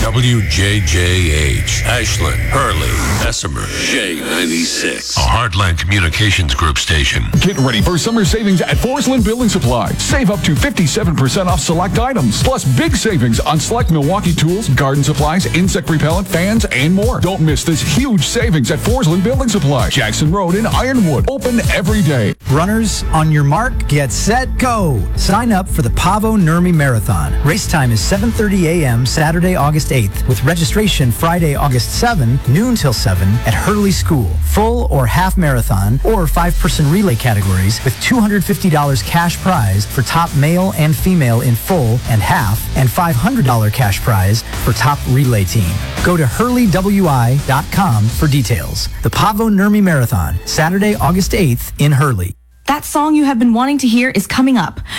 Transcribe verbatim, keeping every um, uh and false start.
W J J H, Ashland, Hurley, Bessemer, J ninety-six, a Heartland Communications Group station. Get ready for summer savings at Forsland Building Supply. Save up to fifty-seven percent off select items, plus big savings on select Milwaukee tools, garden supplies, insect repellent, fans, and more. Don't miss this huge savings at Forsland Building Supply, Jackson Road in Ironwood. Open every day. Runners, on your mark, get set, go. Sign up for the Pavo Nurmi Marathon. Race time is seven thirty a.m. Saturday, August eighth, with registration Friday, August seventh, noon till seven at Hurley School. Full or half marathon or five-person relay categories with two hundred fifty dollars cash prize for top male and female in full and half, and five hundred dollars cash prize for top relay team. Go to hurley w i dot com for details. The Pavo Nurmi Marathon, Saturday, August eighth in Hurley. That song you have been wanting to hear is coming up.